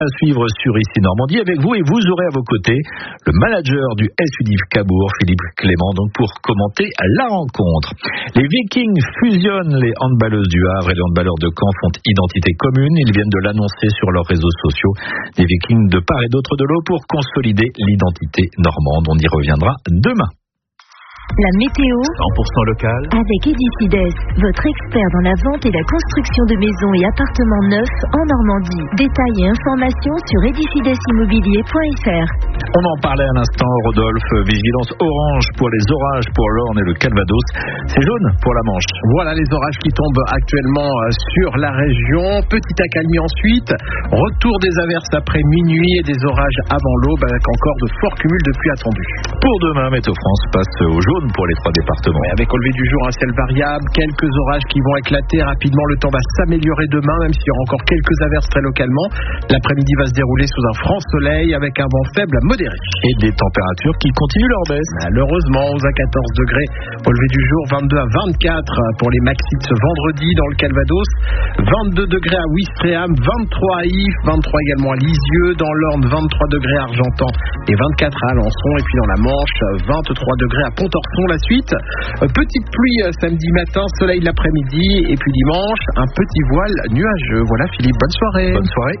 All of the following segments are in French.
À suivre sur Ici Normandie avec vous, et vous aurez à vos côtés le manager du SUDIF Cabourg, Philippe Clément, donc pour commenter la rencontre. Les Vikings fusionnent, les handballeuses du Havre et les handballeurs de Caen font identité commune. Ils viennent de l'annoncer sur leurs réseaux sociaux. Les Vikings de part et d'autre de l'eau pour consolider l'identité normande. On y reviendra demain. La météo 100% local avec Edicides, votre expert dans la vente et la construction de maisons et appartements neufs en Normandie. Détails et informations sur edicidesimmobilier.fr. On en parlait à l'instant, Rodolphe. Vigilance orange pour les orages pour l'Orne et le Calvados. C'est jaune pour la Manche. Voilà les orages qui tombent actuellement sur la région. Petite accalmie ensuite. Retour des averses après minuit et des orages avant l'aube avec encore de forts cumuls de pluie attendus. Pour demain, Météo France passe au jaune pour les 3 départements. Ouais, avec au lever du jour un ciel variable, quelques orages qui vont éclater rapidement. Le temps va s'améliorer demain, même s'il y aura encore quelques averses très localement. L'après-midi va se dérouler sous un franc soleil avec un vent faible à modéré. Et des températures qui continuent leur baisse. Malheureusement, 11 à 14 degrés au lever du jour, 22 à 24 pour les maxis de ce vendredi dans le Calvados, 22 degrés à Ouistreham, 23 à Yves, 23 également à Lisieux, dans l'Orne 23 degrés à Argentan et 24 à Alençon, et puis dans la Manche 23 degrés à Pontorson. La suite, petite pluie samedi matin, soleil l'après-midi, et puis dimanche un petit voile nuageux. Voilà Philippe, bonne soirée. Bonne soirée.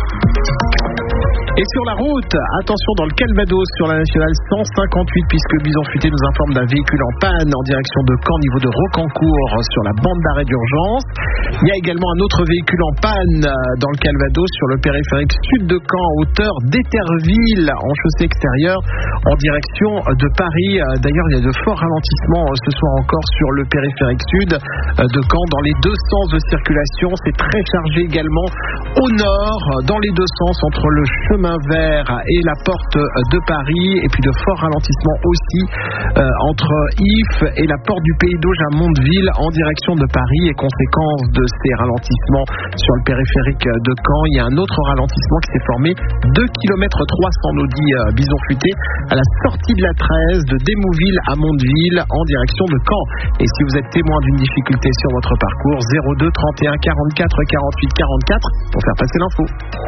Et sur la route, attention dans le Calvados sur la nationale 158, puisque Bison Futé nous informe d'un véhicule en panne en direction de Caen, niveau de Rocancourt, sur la bande d'arrêt d'urgence. Il y a également un autre véhicule en panne dans le Calvados sur le périphérique sud de Caen, à hauteur d'Éterville, en chaussée extérieure, en direction de Paris. D'ailleurs, il y a de forts ralentissements ce soir encore sur le périphérique sud de Caen, dans les deux sens de circulation. C'est très chargé également au nord, dans les deux sens, entre le chemin vert et la porte de Paris, et puis de forts ralentissements aussi entre Yves et la porte du Pays d'Auge à Mondeville en direction de Paris. Et conséquence de ces ralentissements sur le périphérique de Caen, il y a un autre ralentissement qui s'est formé 2 km 300, nous dit Bison Futé, à la sortie de la 13 de Démouville à Mondeville en direction de Caen. Et si vous êtes témoin d'une difficulté sur votre parcours, 02 31 44 48 44 pour faire passer l'info.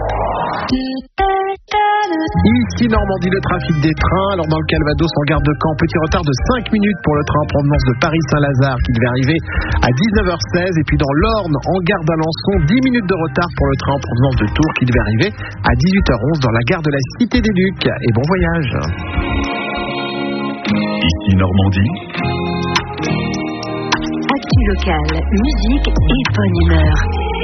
Ici Normandie, le trafic des trains. Alors dans le Calvados, en gare de Caen, petit retard de 5 minutes pour le train en provenance de Paris-Saint-Lazare qui devait arriver à 19h16. Et puis dans l'Orne, en gare d'Alençon, 10 minutes de retard pour le train en provenance de Tours qui devait arriver à 18h11 dans la gare de la Cité des Ducs. Et bon voyage. Ici Normandie. Actu locale, musique et bonne humeur.